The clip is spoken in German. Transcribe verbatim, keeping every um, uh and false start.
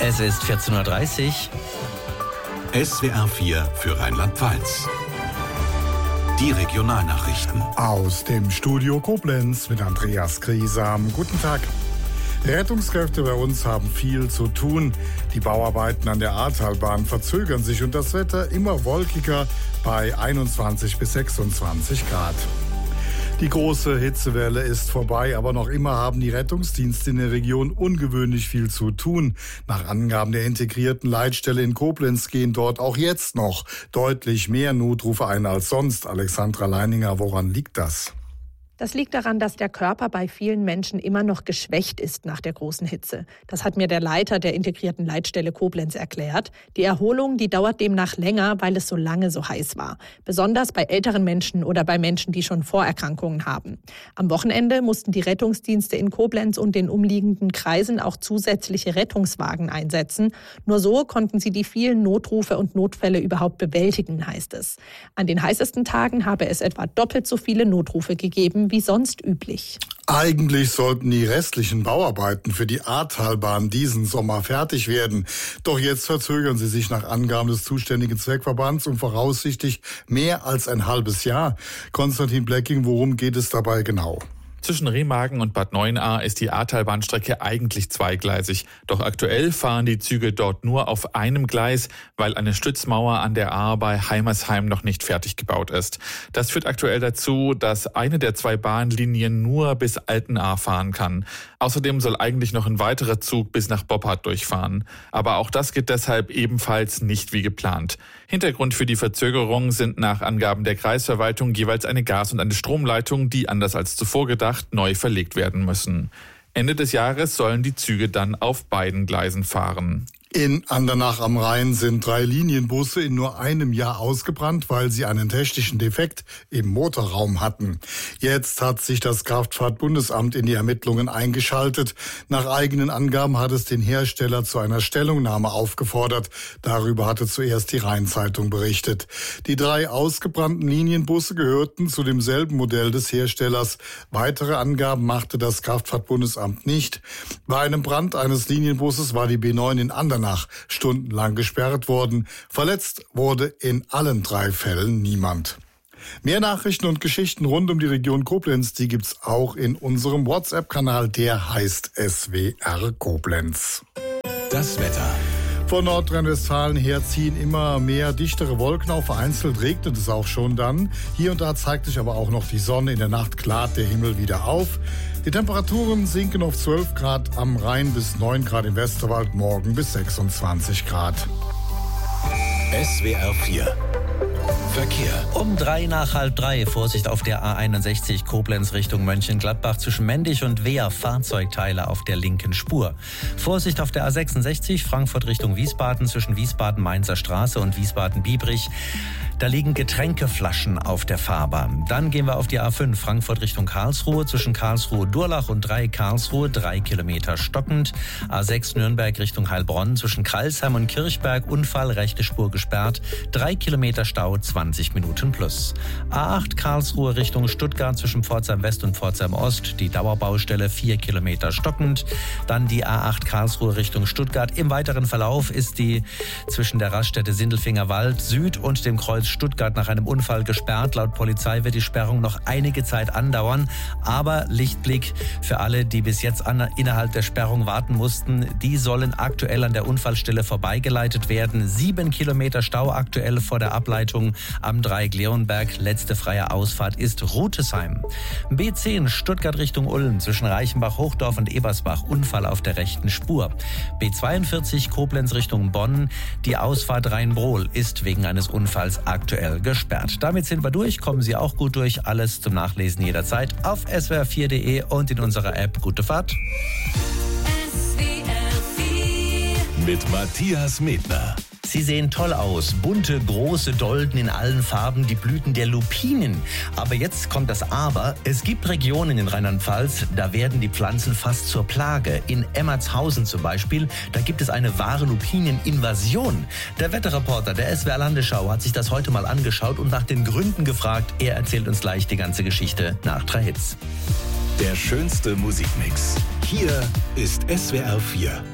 Es ist vierzehn Uhr dreißig. S W R vier für Rheinland-Pfalz. Die Regionalnachrichten. Aus dem Studio Koblenz mit Andreas Griesam. Guten Tag. Rettungskräfte bei uns haben viel zu tun. Die Bauarbeiten an der Ahrtalbahn verzögern sich und das Wetter immer wolkiger bei einundzwanzig bis sechsundzwanzig Grad. Die große Hitzewelle ist vorbei, aber noch immer haben die Rettungsdienste in der Region ungewöhnlich viel zu tun. Nach Angaben der integrierten Leitstelle in Koblenz gehen dort auch jetzt noch deutlich mehr Notrufe ein als sonst. Alexandra Leininger, woran liegt das? Das liegt daran, dass der Körper bei vielen Menschen immer noch geschwächt ist nach der großen Hitze. Das hat mir der Leiter der integrierten Leitstelle Koblenz erklärt. Die Erholung, die dauert demnach länger, weil es so lange so heiß war. Besonders bei älteren Menschen oder bei Menschen, die schon Vorerkrankungen haben. Am Wochenende mussten die Rettungsdienste in Koblenz und den umliegenden Kreisen auch zusätzliche Rettungswagen einsetzen. Nur so konnten sie die vielen Notrufe und Notfälle überhaupt bewältigen, heißt es. An den heißesten Tagen habe es etwa doppelt so viele Notrufe gegeben wie sonst üblich. Eigentlich sollten die restlichen Bauarbeiten für die Ahrtalbahn diesen Sommer fertig werden. Doch jetzt verzögern sie sich nach Angaben des zuständigen Zweckverbands um voraussichtlich mehr als ein halbes Jahr. Konstantin Blecking, worum geht es dabei genau? Zwischen Remagen und Bad Neuenahr ist die Ahrtalbahnstrecke eigentlich zweigleisig. Doch aktuell fahren die Züge dort nur auf einem Gleis, weil eine Stützmauer an der Ahr bei Heimersheim noch nicht fertig gebaut ist. Das führt aktuell dazu, dass eine der zwei Bahnlinien nur bis Altenahr fahren kann. Außerdem soll eigentlich noch ein weiterer Zug bis nach Boppard durchfahren. Aber auch das geht deshalb ebenfalls nicht wie geplant. Hintergrund für die Verzögerung sind nach Angaben der Kreisverwaltung jeweils eine Gas- und eine Stromleitung, die anders als zuvor gedacht neu verlegt werden müssen. Ende des Jahres sollen die Züge dann auf beiden Gleisen fahren. In Andernach am Rhein sind drei Linienbusse in nur einem Jahr ausgebrannt, weil sie einen technischen Defekt im Motorraum hatten. Jetzt hat sich das Kraftfahrtbundesamt in die Ermittlungen eingeschaltet. Nach eigenen Angaben hat es den Hersteller zu einer Stellungnahme aufgefordert. Darüber hatte zuerst die Rhein-Zeitung berichtet. Die drei ausgebrannten Linienbusse gehörten zu demselben Modell des Herstellers. Weitere Angaben machte das Kraftfahrtbundesamt nicht. Bei einem Brand eines Linienbusses war die B neun in Andernach stundenlang gesperrt worden. Verletzt wurde in allen drei Fällen niemand. Mehr Nachrichten und Geschichten rund um die Region Koblenz, die gibt's auch in unserem WhatsApp-Kanal, der heißt S W R Koblenz. Das Wetter. Von Nordrhein-Westfalen her ziehen immer mehr dichtere Wolken auf. Vereinzelt regnet es auch schon dann. Hier und da zeigt sich aber auch noch die Sonne. In der Nacht klart der Himmel wieder auf. Die Temperaturen sinken auf zwölf Grad am Rhein bis neun Grad im Westerwald, morgen bis sechsundzwanzig Grad. S W R vier. Verkehr. Um drei nach halb drei. Vorsicht auf der A einundsechzig Koblenz Richtung Mönchengladbach zwischen Mendig und Wehr. Fahrzeugteile auf der linken Spur. Vorsicht auf der A sechsundsechzig Frankfurt Richtung Wiesbaden zwischen Wiesbaden-Mainzer Straße und Wiesbaden-Biebrich. Da liegen Getränkeflaschen auf der Fahrbahn. Dann gehen wir auf die A fünf Frankfurt Richtung Karlsruhe zwischen Karlsruhe-Durlach und drei Karlsruhe, drei Kilometer stockend. A sechs Nürnberg Richtung Heilbronn zwischen Kralsheim und Kirchberg, Unfall, rechte Spur gesperrt, drei Kilometer Stau, zwanzig Minuten plus. A acht Karlsruhe Richtung Stuttgart zwischen Pforzheim West und Pforzheim Ost, die Dauerbaustelle, vier Kilometer stockend. Dann die A acht Karlsruhe Richtung Stuttgart. Im weiteren Verlauf ist die zwischen der Raststätte Sindelfinger Wald Süd und dem Kreuz Stuttgart nach einem Unfall gesperrt. Laut Polizei wird die Sperrung noch einige Zeit andauern. Aber Lichtblick für alle, die bis jetzt an, innerhalb der Sperrung warten mussten, die sollen aktuell an der Unfallstelle vorbeigeleitet werden. Sieben Kilometer Stau aktuell vor der Ableitung am Dreieck Leonberg. Letzte freie Ausfahrt ist Rutesheim. B zehn Stuttgart Richtung Ulm zwischen Reichenbach, Hochdorf und Ebersbach. Unfall auf der rechten Spur. B zweiundvierzig Koblenz Richtung Bonn. Die Ausfahrt Rheinbrohl ist wegen eines Unfalls aktuell gesperrt. Damit sind wir durch. Kommen Sie auch gut durch. Alles zum Nachlesen jederzeit auf S W R vier Punkt de und in unserer App. Gute Fahrt. S W R vier Mit Matthias Medner. Sie sehen toll aus. Bunte, große Dolden in allen Farben, die Blüten der Lupinen. Aber jetzt kommt das Aber. Es gibt Regionen in Rheinland-Pfalz, da werden die Pflanzen fast zur Plage. In Emmertshausen zum Beispiel, da gibt es eine wahre Lupineninvasion. Der Wetterreporter der S W R Landesschau hat sich das heute mal angeschaut und nach den Gründen gefragt. Er erzählt uns gleich die ganze Geschichte nach drei Hits. Der schönste Musikmix. Hier ist S W R vier.